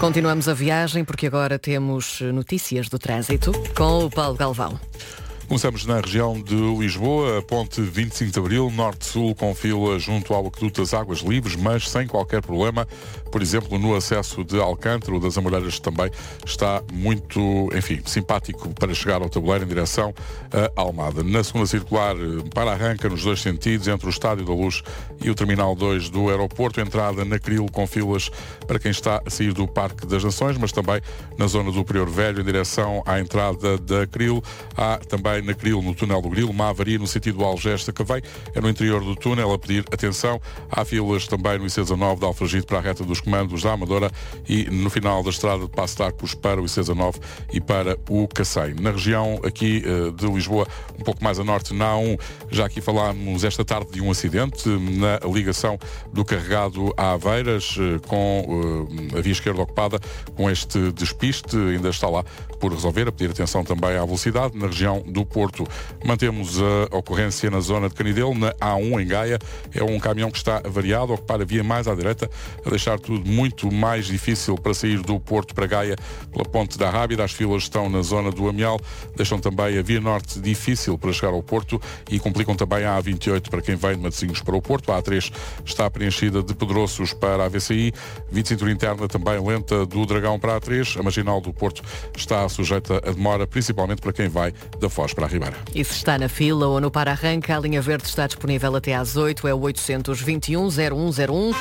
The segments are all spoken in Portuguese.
Continuamos a viagem porque agora temos notícias do trânsito com o Paulo Galvão. Começamos na região de Lisboa, a ponte 25 de Abril, norte-sul, com fila junto ao aqueduto das Águas Livres, mas sem qualquer problema. Por exemplo, no acesso de Alcântara, o das Amoreiras também está muito, simpático para chegar ao tabuleiro em direção a Almada. Na segunda circular, para-arranca nos dois sentidos, entre o Estádio da Luz e o Terminal 2 do aeroporto. Entrada na Cril com filas para quem está a sair do Parque das Nações, mas também na zona do Prior Velho, em direção à entrada da Cril. Há também na Cril, no túnel do Grilo, uma avaria no sentido do Algesta que vem, é no interior do túnel, a pedir atenção. Há filas também no IC19 de Alfragide para a reta dos comandos da Amadora e no final da estrada de Passo de Arcos para o IC19 e para o Cacém. Na região aqui de Lisboa, um pouco mais a norte, na A1, já aqui falámos esta tarde de um acidente na ligação do carregado a Aveiras, com a via esquerda ocupada, com este despiste, ainda está lá por resolver, a pedir atenção também à velocidade. Na região do Porto, mantemos a ocorrência na zona de Canidelo, na A1 em Gaia. É um caminhão que está avariado, a ocupar a via mais à direita, a deixar tudo muito mais difícil para sair do Porto para Gaia pela ponte da Rábida. As filas estão na zona do Amial, deixam também a via norte difícil para chegar ao Porto e complicam também a A28 para quem vem de Matosinhos para o Porto. A A3 está preenchida de Pedroços para a VCI, via de cintura interna também lenta do Dragão para a A3. A marginal do Porto está sujeita a demora, principalmente para quem vai da Foz para a Ribeira. E se está na fila ou no para-arranca, a linha verde está disponível até às 8, é o 821-0101,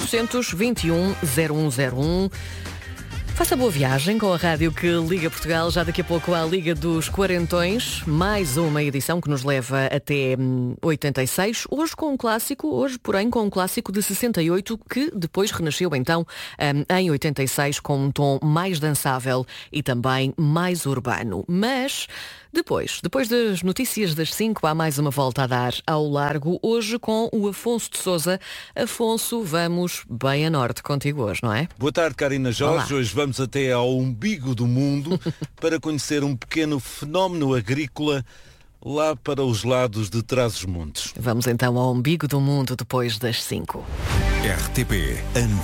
821-0101. Faça boa viagem com a rádio que liga Portugal. Já daqui a pouco há a Liga dos Quarentões, mais uma edição que nos leva até 86. Hoje com um clássico, porém com um clássico de 68 que depois renasceu então em 86 com um tom mais dançável e também mais urbano. Mas depois das notícias das 5, há mais uma volta a dar ao largo, hoje com o Afonso de Sousa. Afonso, vamos bem a norte contigo hoje, não é? Boa tarde, Karina Jorge. Olá. Hoje vamos até ao umbigo do mundo para conhecer um pequeno fenómeno agrícola lá para os lados de Trás-os-Montes. Vamos então ao umbigo do mundo depois das 5. RTP